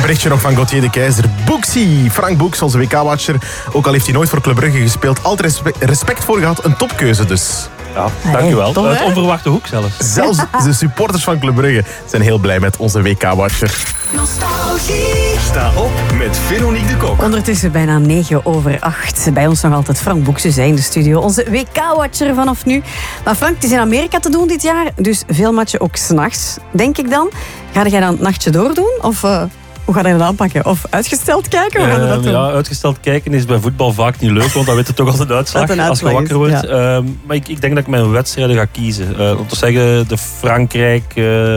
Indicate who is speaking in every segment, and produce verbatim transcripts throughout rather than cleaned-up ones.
Speaker 1: berichtje nog van Gauthier de Keizer. Boeksie, Frank Boeks, onze W K-watcher. Ook al heeft hij nooit voor Club Brugge gespeeld. Altijd respect, respect voor gehad. Een topkeuze dus.
Speaker 2: Ja, dankjewel.
Speaker 3: Hey,
Speaker 2: Uit onverwachte hoek zelfs.
Speaker 1: Zelfs de supporters van Club Brugge zijn heel blij met onze W K-watcher.
Speaker 4: Nostalgie. Sta op met Veronique de Kok.
Speaker 3: Ondertussen bijna negen over acht. Bij ons nog altijd Frank Boekse in de studio. Onze W K-watcher vanaf nu. Maar Frank, het is in Amerika te doen dit jaar. Dus veel matchen ook 's nachts, denk ik dan. Ga jij dan het nachtje doordoen? Of uh, hoe ga je dat aanpakken? Of uitgesteld kijken? Hoe ga je dat doen?
Speaker 2: Uh, ja, uitgesteld kijken is bij voetbal vaak niet leuk. Want dan weet je toch altijd de uitslag,
Speaker 3: een
Speaker 2: als je
Speaker 3: uitslag
Speaker 2: wakker
Speaker 3: is,
Speaker 2: wordt. Ja. Uh, maar ik, ik denk dat ik mijn wedstrijden ga kiezen. Uh, om te zeggen, de Frankrijk... Uh,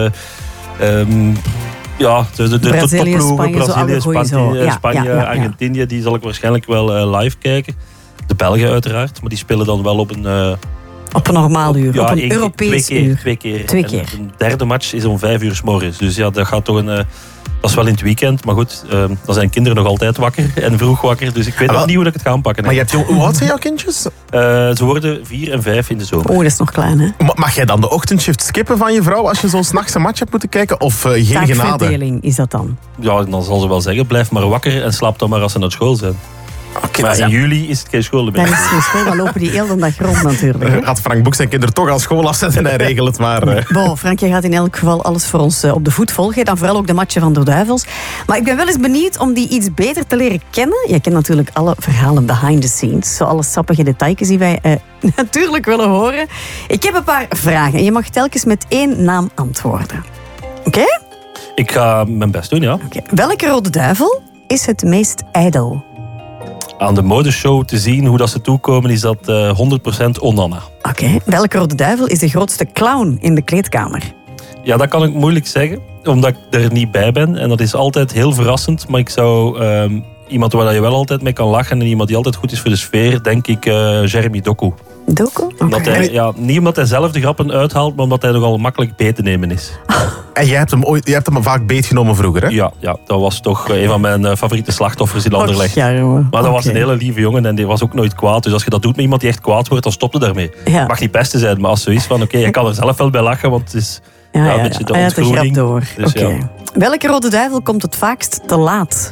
Speaker 2: um, Ja, de, de, de
Speaker 3: Brazilië,
Speaker 2: topploegen,
Speaker 3: Spanje,
Speaker 2: Brazilië,
Speaker 3: Spanje,
Speaker 2: Spanje,
Speaker 3: ja,
Speaker 2: Spanje
Speaker 3: ja, ja, ja.
Speaker 2: Argentinië, die zal ik waarschijnlijk wel uh, live kijken. De Belgen uiteraard, maar die spelen dan wel op een... Uh,
Speaker 3: op een normaal uur,
Speaker 2: ja,
Speaker 3: op een
Speaker 2: één,
Speaker 3: Europees
Speaker 2: twee keer,
Speaker 3: uur.
Speaker 2: Twee keer.
Speaker 3: Twee
Speaker 2: en
Speaker 3: keer.
Speaker 2: Een derde match is om vijf uur 's morgens. Dus ja, dat gaat toch een... Uh, dat is wel in het weekend, maar goed, uh, dan zijn kinderen nog altijd wakker en vroeg wakker. Dus ik weet nog niet hoe ik het ga aanpakken.
Speaker 1: Maar je hebt, hoe oud zijn jouw kindjes?
Speaker 2: Uh, ze worden vier en vijf in de zomer.
Speaker 3: Oh, dat is nog klein, hè?
Speaker 1: Mag jij dan de ochtendshift skippen van je vrouw als je zo'n 's nachts een match hebt moeten kijken? Of uh, geen genade?
Speaker 3: Taakverdeling is dat dan?
Speaker 2: Ja, dan zal ze wel zeggen, blijf maar wakker en slaap dan maar als ze naar school zijn.
Speaker 1: Okay,
Speaker 2: maar in
Speaker 1: ja.
Speaker 2: juli is het geen school meer.
Speaker 3: Dan is het geen school, dan lopen die heel de dag rond natuurlijk. Hè?
Speaker 1: Gaat Frank Boeks zijn kinderen toch aan school afzetten en hij regelt het maar. Uh.
Speaker 3: Bon, Frank, je gaat in elk geval alles voor ons uh, op de voet volgen. Dan vooral ook de matchen van de Duivels. Maar ik ben wel eens benieuwd om die iets beter te leren kennen. Je kent natuurlijk alle verhalen behind the scenes. Zo alle sappige details die wij uh, natuurlijk willen horen. Ik heb een paar vragen en je mag telkens met één naam antwoorden. Oké? Okay?
Speaker 2: Ik ga mijn best doen, ja.
Speaker 3: Okay. Welke Rode Duivel is het meest ijdel?
Speaker 2: Aan de modeshow te zien hoe dat ze toekomen, is dat uh, honderd procent Onana.
Speaker 3: Oké. Okay. Welke Rode Duivel is de grootste clown in de kleedkamer?
Speaker 2: Ja, dat kan ik moeilijk zeggen, omdat ik er niet bij ben. En dat is altijd heel verrassend, maar ik zou... Um, iemand waar je wel altijd mee kan lachen en iemand die altijd goed is voor de sfeer, denk ik uh, Jeremy Doku.
Speaker 3: Doku? Okay.
Speaker 2: Hij, ja, niet omdat hij zelf de grappen uithaalt, maar omdat hij nogal makkelijk beet te nemen is.
Speaker 1: En jij hebt hem, ooit, jij hebt hem vaak beetgenomen vroeger, hè?
Speaker 2: Ja, ja, dat was toch een van mijn uh, favoriete slachtoffers in Anderlecht.
Speaker 3: Ja, maar dat
Speaker 2: okay. was een hele lieve jongen en die was ook nooit kwaad. Dus als je dat doet met iemand die echt kwaad wordt, dan stop je daarmee. Ja. Het mag niet beste zijn, maar als zo is van, oké, okay, je kan er zelf wel bij lachen, want het is
Speaker 3: ja,
Speaker 2: ja,
Speaker 3: ja,
Speaker 2: een beetje de
Speaker 3: ja,
Speaker 2: ontgroening.
Speaker 3: Ja, door.
Speaker 2: Dus,
Speaker 3: okay.
Speaker 2: ja.
Speaker 3: Welke Rode Duivel komt het vaakst te laat?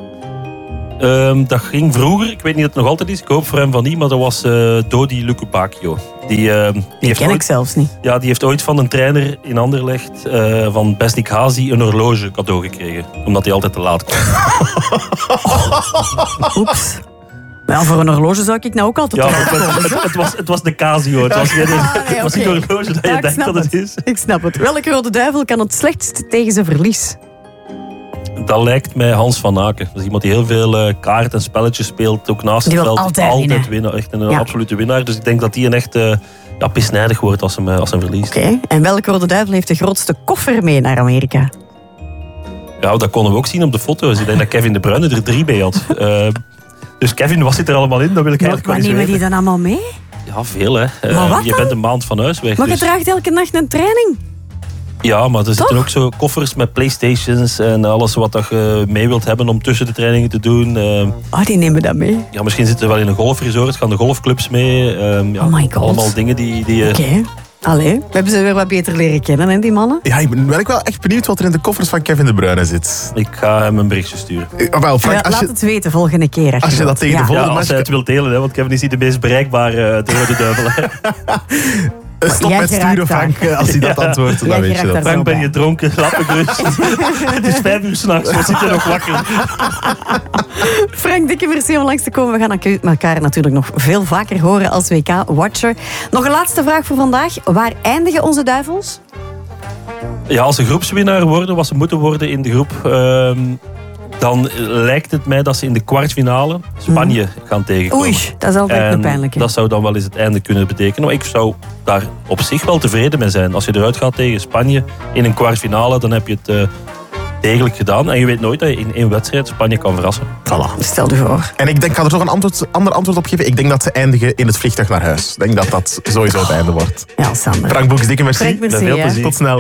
Speaker 2: Um, dat ging vroeger, ik weet niet of het nog altijd is, ik hoop voor hem van niet, maar dat was uh, Dodi Lukupakio. Die, uh, die,
Speaker 3: die ken
Speaker 2: ooit,
Speaker 3: ik zelfs niet.
Speaker 2: Ja, die heeft ooit van een trainer in Anderlecht, uh, van Besnik Hazi, een horloge cadeau gekregen. Omdat hij altijd te laat kwam.
Speaker 3: Oeps. Nou, voor een horloge zou ik nou ook altijd
Speaker 2: ja,
Speaker 3: te laat komen.
Speaker 2: Het, het, het, was, het was de Casio, het was, geen, ah, nee, het was okay. niet de horloge dat je ja, denkt dat het is.
Speaker 3: Ik snap het. Welke Rode Duivel kan het slechtst tegen zijn verlies?
Speaker 2: Dat lijkt mij Hans van Aken. Dat is iemand die heel veel uh, kaart en spelletjes speelt. Ook naast het veld.
Speaker 3: Altijd,
Speaker 2: altijd winnen. Echt een ja. absolute winnaar. Dus ik denk dat hij een echt uh, ja, pisnijdig wordt als hem, als hem verliest.
Speaker 3: Oké. Okay. En welke Rode Duivel heeft de grootste koffer mee naar Amerika?
Speaker 2: Ja, dat konden we ook zien op de foto's. Ik denk dat Kevin De Bruyne er drie bij had. Uh, dus Kevin, wat zit er allemaal in? Dat wil ik eigenlijk
Speaker 3: maar
Speaker 2: wel eens
Speaker 3: nemen
Speaker 2: weten.
Speaker 3: die dan allemaal mee?
Speaker 2: Ja, veel hè. Uh,
Speaker 3: maar wat
Speaker 2: je
Speaker 3: dan?
Speaker 2: bent een maand van huis weg.
Speaker 3: Maar je
Speaker 2: dus...
Speaker 3: draagt elke nacht een training.
Speaker 2: Ja, maar er
Speaker 3: Toch?
Speaker 2: zitten ook zo koffers met Playstations en alles wat je mee wilt hebben om tussen de trainingen te doen. Uh,
Speaker 3: oh, die nemen dat mee?
Speaker 2: Ja, misschien zitten we wel in een golfresort, gaan de golfclubs mee. Uh, ja,
Speaker 3: oh my god.
Speaker 2: Allemaal dingen die... die uh...
Speaker 3: Oké. Okay. Allee, we hebben ze weer wat beter leren kennen, hè, die mannen?
Speaker 1: Ja, ik ben wel, wel echt benieuwd wat er in de koffers van Kevin De Bruyne zit.
Speaker 2: Ik ga hem een berichtje sturen.
Speaker 1: Uh, wel, Frank,
Speaker 3: ja,
Speaker 1: als
Speaker 3: laat
Speaker 1: je,
Speaker 3: het weten volgende keer. Als,
Speaker 1: als je, je dat tegen ja. de volgende
Speaker 2: ja, als
Speaker 1: match...
Speaker 2: hij het wilt delen, hè, want Kevin is niet de meest bereikbare uh, Rode Duivel.
Speaker 1: Stop
Speaker 3: Jij
Speaker 1: met sturen, Frank, als hij dat
Speaker 2: ja.
Speaker 1: antwoordt. Dan
Speaker 3: Jij
Speaker 1: weet je dat.
Speaker 2: Frank, ben je dronken? Laat me gerust. Het is vijf uur s'nachts, we zitten nog wakker.
Speaker 3: Frank, dikke merci om langs te komen. We gaan elkaar natuurlijk nog veel vaker horen als W K-watcher. Nog een laatste vraag voor vandaag. Waar eindigen onze Duivels?
Speaker 2: Ja, als ze groepswinnaar worden, wat ze moeten worden in de groep... Uh, dan lijkt het mij dat ze in de kwartfinale Spanje gaan tegenkomen.
Speaker 3: Oei, dat is altijd
Speaker 2: en
Speaker 3: een pijnlijke.
Speaker 2: Dat zou dan wel eens het einde kunnen betekenen. Maar ik zou daar op zich wel tevreden mee zijn. Als je eruit gaat tegen Spanje in een kwartfinale, dan heb je het uh, degelijk gedaan. En je weet nooit dat je in één wedstrijd Spanje kan verrassen.
Speaker 1: Voilà.
Speaker 3: Stel je voor.
Speaker 1: En ik denk, ik ga er toch een antwoord, ander antwoord op geven. Ik denk dat ze eindigen in het vliegtuig naar huis. Ik denk dat dat sowieso het einde wordt.
Speaker 3: Ja, Sander.
Speaker 1: Frank Boeks, dikke merci.
Speaker 3: Frank, merci,
Speaker 2: Met veel plezier.
Speaker 1: Tot snel.